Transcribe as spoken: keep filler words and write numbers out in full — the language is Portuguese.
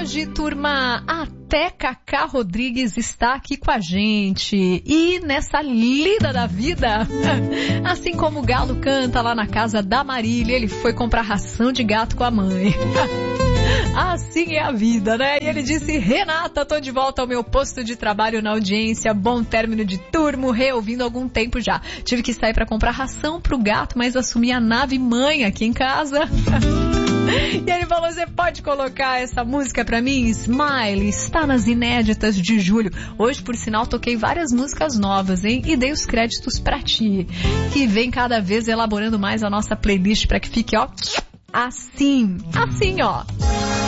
hoje, turma, até Cacá Rodrigues está aqui com a gente. E nessa lida da vida, assim como o galo canta lá na casa da Marília, ele foi comprar ração de gato com a mãe. Assim é a vida, né? E ele disse: Renata, tô de volta ao meu posto de trabalho na audiência, bom término de turno, reouvindo há algum tempo já. Tive que sair pra comprar ração pro gato, mas assumi a nave mãe aqui em casa. E ele falou: você pode colocar essa música pra mim? Smile, está nas inéditas de julho. Hoje, por sinal, toquei várias músicas novas, hein? E dei os créditos pra ti, que vem cada vez elaborando mais a nossa playlist pra que fique, ó, assim, assim, ó.